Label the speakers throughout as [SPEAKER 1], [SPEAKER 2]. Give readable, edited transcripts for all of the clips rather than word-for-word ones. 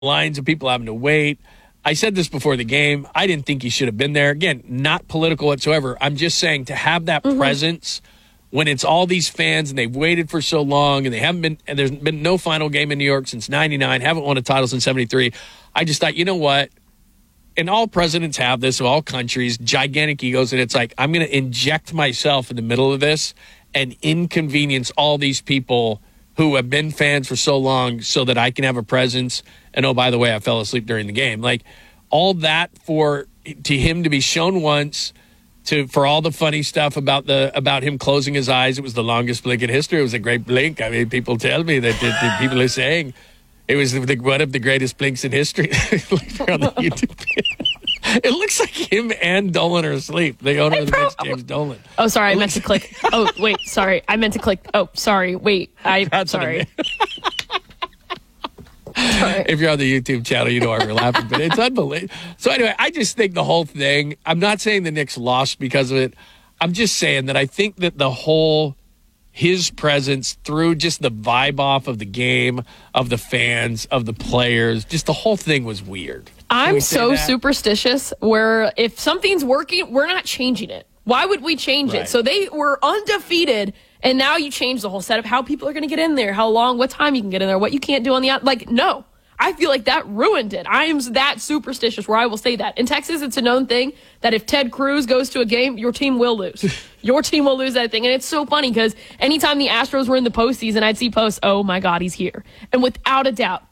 [SPEAKER 1] lines of people having to wait. I said this before the game. I didn't think he should have been there. Again, not political whatsoever. I'm just saying to have that presence when it's all these fans and they've waited for so long and they haven't been, and there's been no final game in New York since 99, haven't won a title since 73. I just thought, you know what? And all presidents have this of all countries, gigantic egos. And it's like, I'm going to inject myself in the middle of this and inconvenience all these people who have been fans for so long so that I can have a presence. And oh, by the way, I fell asleep during the game. Like all that to him to be shown once, for all the funny stuff about him closing his eyes. It was the longest blink in history. It was a great blink. I mean, people tell me that people are saying it was one of the greatest blinks in history. On the YouTube. It looks like him and Dolan are asleep. The owner of the Mets, James Dolan.
[SPEAKER 2] Oh, sorry. I meant to click. Oh, wait. Sorry. I meant to click. Oh, sorry. Wait. Sorry.
[SPEAKER 1] If you're on the YouTube channel, you know why we're laughing, but it's unbelievable. So anyway, I just think the whole thing, I'm not saying the Knicks lost because of it. I'm just saying that I think that his presence through just the vibe off of the game, of the fans, of the players, just the whole thing was weird.
[SPEAKER 2] I'm so superstitious where if something's working, we're not changing it. Why would we change it? So they were undefeated, and now you change the whole setup, how people are going to get in there, how long, what time you can get in there, what you can't do on the out. Like, no. I feel like that ruined it. I am that superstitious where I will say that. In Texas, it's a known thing that if Ted Cruz goes to a game, your team will lose. Your team will lose that thing. And it's so funny because anytime the Astros were in the postseason, I'd see posts, oh, my God, he's here. And without a doubt,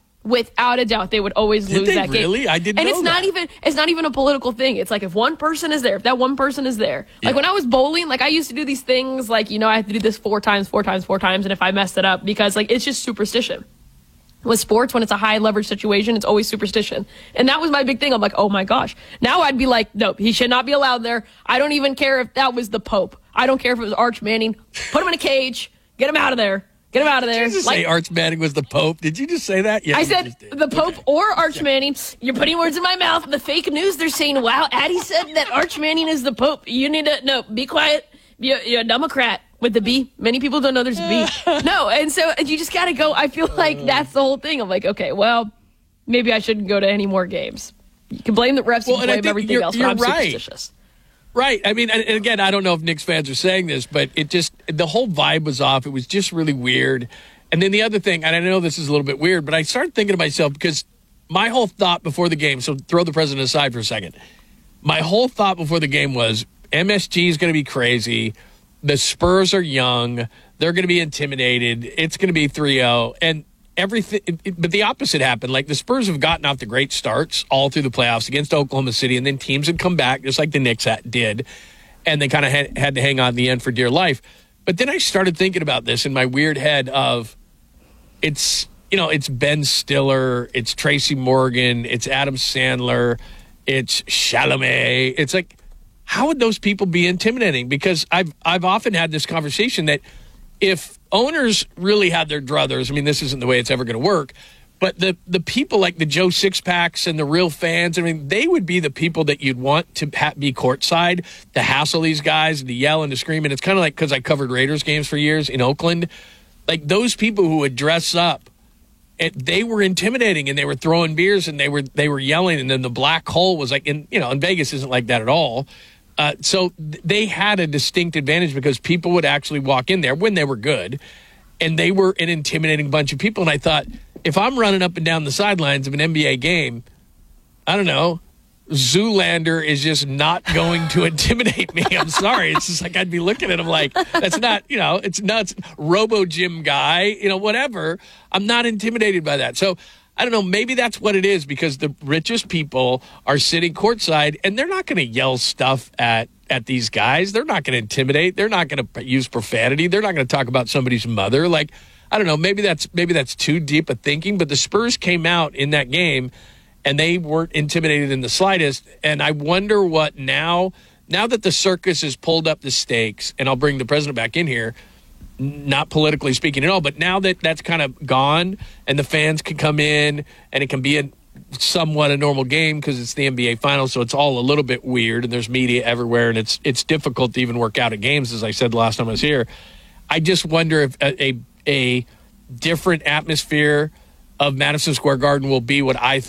[SPEAKER 2] they would always lose that game.
[SPEAKER 1] Really? I didn't know
[SPEAKER 2] that. It's not even a political thing. It's like if one person is there, if that one person is there. Like when I was bowling, like I used to do these things like, I had to do this 4 times, and if I messed it up, because like it's just superstition. With sports, when it's a high leverage situation, it's always superstition. And that was my big thing. I'm like, oh my gosh. Now I'd be like, nope, he should not be allowed there. I don't even care if that was the Pope. I don't care if it was Arch Manning. Put him in a cage. Get him out of there. Get him out of there.
[SPEAKER 1] Did you just say Arch Manning was the Pope? Did you just say that? Yeah,
[SPEAKER 2] I said the Pope or Arch Manning. You're putting words in my mouth. The fake news, they're saying, wow, Addie said that Arch Manning is the Pope. You need to, no, be quiet. You're a Democrat with the B. Many people don't know there's a B. No, and so you just got to go. I feel like that's the whole thing. I'm like, okay, well, maybe I shouldn't go to any more games. You can blame the refs, you can blame everything else, but I'm superstitious.
[SPEAKER 1] Right. I mean, and again, I don't know if Knicks fans are saying this, but the whole vibe was off. It was just really weird. And then the other thing, and I know this is a little bit weird, but I started thinking to myself, because my whole thought before the game, so throw the president aside for a second. My whole thought before the game was MSG is going to be crazy. The Spurs are young. They're going to be intimidated. It's going to be 3-0. And everything, but the opposite happened. Like the Spurs have gotten off the great starts all through the playoffs against Oklahoma City, and then teams had come back just like the Knicks did, and they kind of had to hang on the end for dear life. But then I started thinking about this in my weird head of it's Ben Stiller, it's Tracy Morgan, it's Adam Sandler, it's Chalamet. It's like, how would those people be intimidating? Because I've often had this conversation that if owners really had their druthers, I mean, this isn't the way it's ever going to work, but the people like the Joe Sixpacks and the real fans, I mean, they would be the people that you'd want to be courtside, to hassle these guys, to yell and to scream. And it's kind of like, because I covered Raiders games for years in Oakland, like those people who would dress up, they were intimidating, and they were throwing beers, and they were yelling, and then the black hole was like, in Vegas isn't like that at all. So they had a distinct advantage because people would actually walk in there when they were good, and they were an intimidating bunch of people. And I thought, if I'm running up and down the sidelines of an NBA game, I don't know, Zoolander is just not going to intimidate me. I'm sorry. It's just like I'd be looking at him like, that's not, it's nuts. Robo Gym guy, whatever. I'm not intimidated by that. So I don't know, maybe that's what it is, because the richest people are sitting courtside, and they're not going to yell stuff at these guys. They're not going to intimidate. They're not going to use profanity. They're not going to talk about somebody's mother. Like, I don't know, maybe that's too deep a thinking, but the Spurs came out in that game, and they weren't intimidated in the slightest. And I wonder what now that the circus has pulled up the stakes, and I'll bring the president back in here, not politically speaking at all, but now that that's kind of gone and the fans can come in and it can be somewhat a normal game because it's the NBA Finals, so it's all a little bit weird, and there's media everywhere, and it's difficult to even work out at games, as I said the last time I was here. I just wonder if a different atmosphere, of Madison Square Garden will be what I